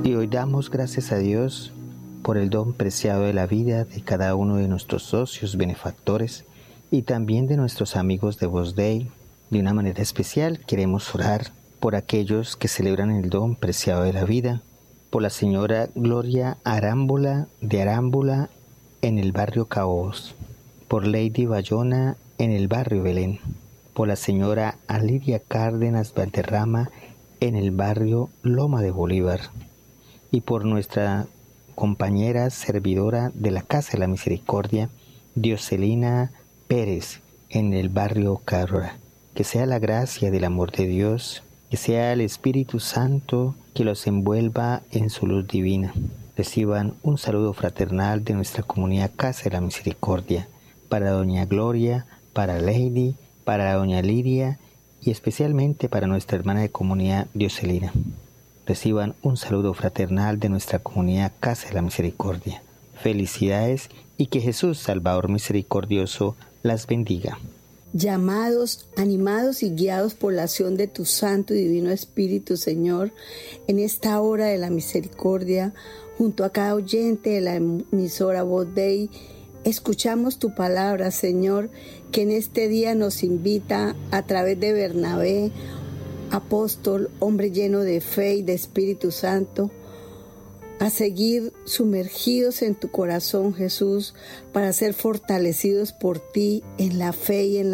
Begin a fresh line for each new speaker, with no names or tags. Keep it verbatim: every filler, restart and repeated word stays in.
Y hoy damos gracias a Dios por el don preciado de la vida de cada uno de nuestros socios benefactores y también de nuestros amigos de Voz Dei. De una manera especial queremos orar por aquellos que celebran el don preciado de la vida, por la señora Gloria Arámbula de Arámbula en el barrio Caos, por Lady Bayona en el barrio Belén, por la señora Alidia Cárdenas Valderrama en el barrio Loma de Bolívar, y por nuestra compañera servidora de la Casa de la Misericordia, Dioselina Pérez, en el barrio Carora. Que sea la gracia del amor de Dios, que sea el Espíritu Santo que los envuelva en su luz divina. Reciban un saludo fraternal de nuestra comunidad Casa de la Misericordia, para doña Gloria, para Lady, para doña Lidia y especialmente para nuestra hermana de comunidad Dioselina. Reciban un saludo fraternal de nuestra comunidad Casa de la Misericordia. Felicidades y que Jesús, Salvador misericordioso, las bendiga.
Llamados, animados y guiados por la acción de tu Santo y Divino Espíritu, Señor, en esta hora de la misericordia, junto a cada oyente de la emisora Voz Dei, escuchamos tu palabra, Señor, que en este día nos invita a través de Bernabé, apóstol, hombre lleno de fe y de Espíritu Santo, a seguir sumergidos en tu corazón, Jesús, para ser fortalecidos por ti en la fe y en la